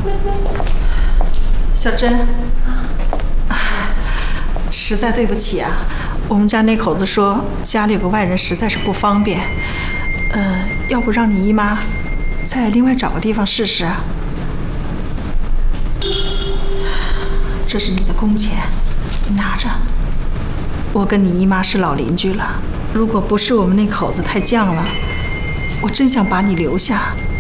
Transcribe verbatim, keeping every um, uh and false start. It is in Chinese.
小珍，实在对不起啊，我们家那口子说家里有个外人实在是不方便，呃，要不让你姨妈再另外找个地方试试啊？这是你的工钱，你拿着。我跟你姨妈是老邻居了，如果不是我们那口子太犟了，我真想把你留下。